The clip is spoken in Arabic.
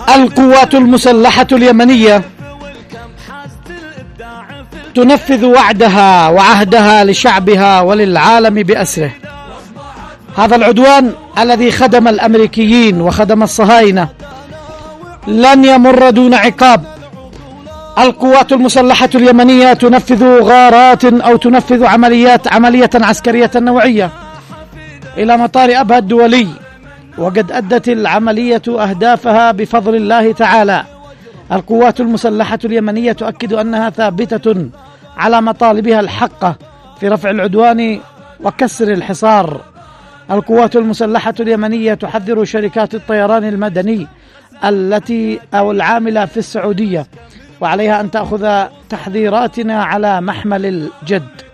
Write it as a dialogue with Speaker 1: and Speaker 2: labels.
Speaker 1: القوات المسلحة اليمنية تنفذ وعدها وعهدها لشعبها وللعالم بأسره. هذا العدوان الذي خدم الأمريكيين وخدم الصهاينة لن يمر دون عقاب. القوات المسلحة اليمنية تنفذ غارات أو تنفذ عملية عسكرية نوعية إلى مطار أبها الدولي، وقد أدت العملية أهدافها بفضل الله تعالى. القوات المسلحة اليمنية تؤكد أنها ثابتة على مطالبها الحقة في رفع العدوان وكسر الحصار. القوات المسلحة اليمنية تحذر شركات الطيران المدني العاملة في السعودية، وعليها أن تأخذ تحذيراتنا على محمل الجد.